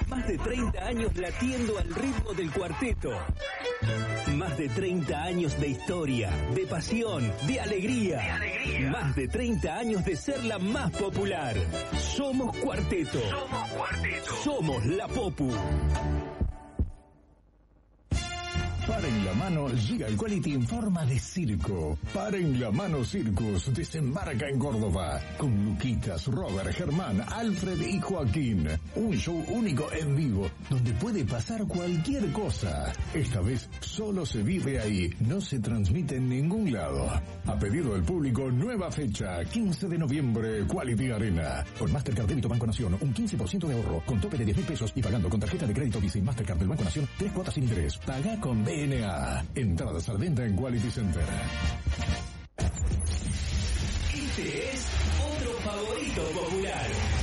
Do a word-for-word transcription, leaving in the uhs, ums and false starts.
Más de treinta años latiendo al ritmo del cuarteto. Más de treinta años de historia, de pasión, de alegría. De alegría. Más de treinta años de ser la más popular. Somos Cuarteto. Somos Cuarteto. Somos la Popu. Para en la mano llega el Quality en forma de circo. Para en la mano Circus desembarca en Córdoba con Luquitas, Robert, Germán, Alfred y Joaquín. Un show único en vivo donde puede pasar cualquier cosa. Esta vez solo se vive ahí, no se transmite en ningún lado. A pedido del público, nueva fecha, quince de noviembre, Quality Arena. Con Mastercard Débito Banco Nación, un quince por ciento de ahorro, con tope de diez mil pesos y pagando con tarjeta de crédito Visa y Mastercard del Banco Nación, tres cuotas sin interés. Paga con B N A. Entradas al venta en Quality Center. Este es otro favorito popular.